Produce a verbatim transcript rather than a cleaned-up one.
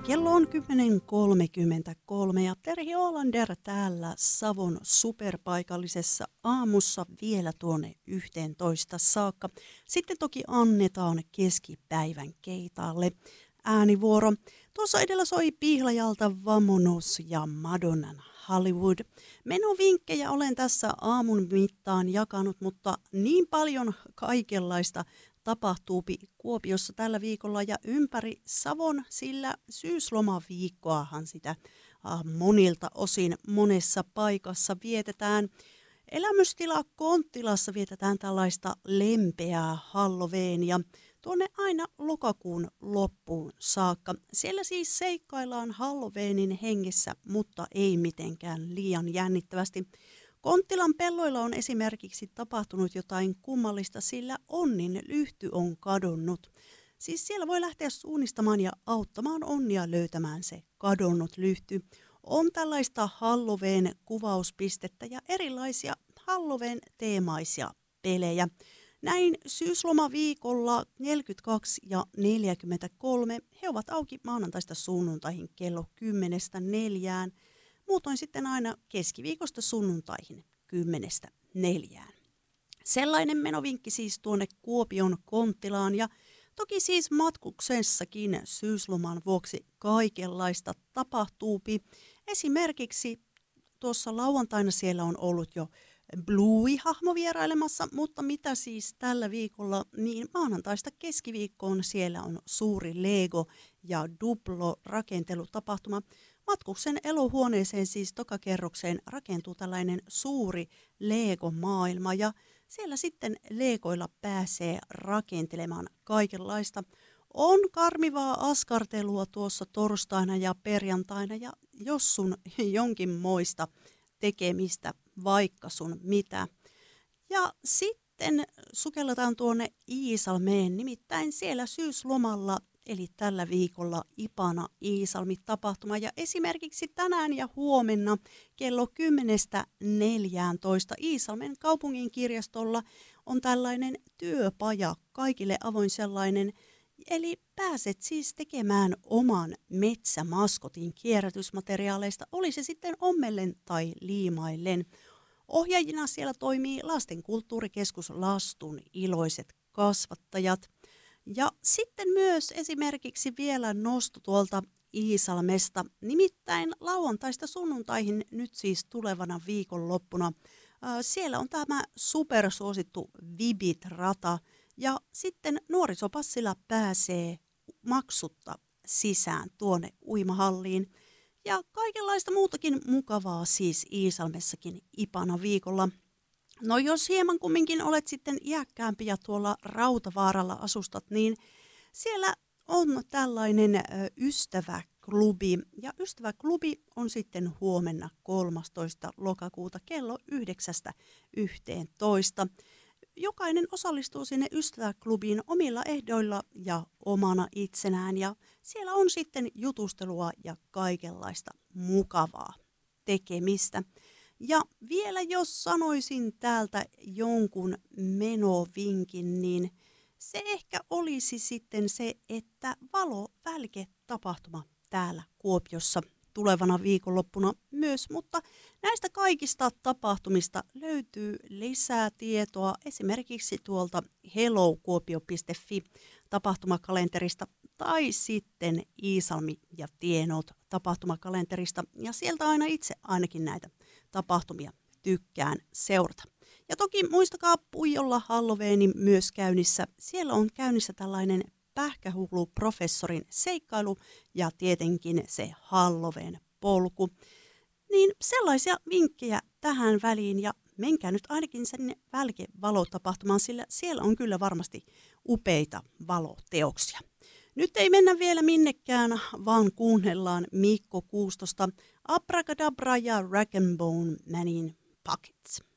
Kello on kymmenen kolmekymmentäkolme ja Terhi Olander täällä Savon superpaikallisessa aamussa vielä tuonne yhteentoista saakka. Sitten toki annetaan keskipäivän keitaalle äänivuoro. Tuossa edellä soi Pihlajalta Vamonos ja Madonnan Hollywood. Menovinkkejä olen tässä aamun mittaan jakanut, mutta niin paljon kaikenlaista tapahtuu Kuopiossa tällä viikolla ja ympäri Savon, sillä syyslomaviikkoahan sitä monilta osin monessa paikassa vietetään. Elämystila Konttilassa vietetään tällaista lempeää Halloweenia tuonne aina lokakuun loppuun saakka. Siellä siis seikkaillaan Halloweenin hengessä, mutta ei mitenkään liian jännittävästi. Konttilan pelloilla on esimerkiksi tapahtunut jotain kummallista, sillä onnin lyhty on kadonnut. Siis siellä voi lähteä suunnistamaan ja auttamaan onnia löytämään se kadonnut lyhty. On tällaista Halloween-kuvauspistettä ja erilaisia Halloween-teemaisia pelejä. Näin syyslomaviikolla neljäkymmentäkaksi ja neljäkymmentäkolme he ovat auki maanantaista sunnuntaihin kello kymmenestä neljään. Muutoin sitten aina keskiviikosta sunnuntaihin kymmenestä neljään. Sellainen menovinkki siis tuonne Kuopion Konttilaan ja toki siis matkuksessakin syysloman vuoksi kaikenlaista tapahtuupi. Esimerkiksi tuossa lauantaina siellä on ollut jo Bluey-hahmo vierailemassa, mutta mitä siis tällä viikolla, niin maanantaista keskiviikkoon siellä on suuri Lego- ja Duplo-rakentelutapahtuma. Matkuksen elohuoneeseen siis tokakerrokseen rakentuu tällainen suuri Lego-maailma ja siellä sitten Legoilla pääsee rakentelemaan kaikenlaista. On karmivaa askartelua tuossa torstaina ja perjantaina ja jos sun jonkinmoista tekemistä, vaikka sun mitä. Ja sitten sukelletaan tuonne Iisalmeen, nimittäin siellä syyslomalla eli tällä viikolla Ipana Iisalmi-tapahtuma ja esimerkiksi tänään ja huomenna kello kymmenestä neljääntoista Iisalmen kaupungin kirjastolla on tällainen työpaja, kaikille avoin sellainen, eli pääset siis tekemään oman metsämaskotin kierrätysmateriaaleista, oli se sitten ommellen tai liimaillen. Ohjaajina siellä toimii Lasten kulttuurikeskus Lastun iloiset kasvattajat. Ja sitten myös esimerkiksi vielä nosto tuolta Iisalmesta, nimittäin lauantaista sunnuntaihin nyt siis tulevana viikonloppuna. Siellä on tämä supersuosittu Vibit-rata ja sitten nuorisopassilla pääsee maksutta sisään tuonne uimahalliin. Ja kaikenlaista muutakin mukavaa siis Iisalmessakin Ipana viikolla. No jos hieman kumminkin olet sitten iäkkäämpi ja tuolla Rautavaaralla asustat, niin siellä on tällainen ö, ystäväklubi. Ja ystäväklubi on sitten huomenna kolmastoista lokakuuta kello yhdeksästä yhteentoista. Jokainen osallistuu sinne ystäväklubiin omilla ehdoilla ja omana itsenään ja siellä on sitten jutustelua ja kaikenlaista mukavaa tekemistä. Ja vielä jos sanoisin täältä jonkun menovinkin, niin se ehkä olisi sitten se, että Valo-välke-tapahtuma täällä Kuopiossa tulevana viikonloppuna myös, mutta näistä kaikista tapahtumista löytyy lisää tietoa esimerkiksi tuolta hellokuopio piste fi tapahtumakalenterista tai sitten Iisalmi ja Tienot tapahtumakalenterista ja sieltä aina itse ainakin näitä tapahtumia tykkään seurata. Ja toki muistakaa Puijolla Halloweenin myös käynnissä. Siellä on käynnissä tällainen pähkähullu professorin seikkailu ja tietenkin se Halloween polku. Niin sellaisia vinkkejä tähän väliin ja menkää nyt ainakin sen Välke-valotapahtumaan, sillä siellä on kyllä varmasti upeita valoteoksia. Nyt ei mennä vielä minnekään, vaan kuunnellaan Mikko Kuustosta Abracadabra ja Rag and Bone Man in Pockets.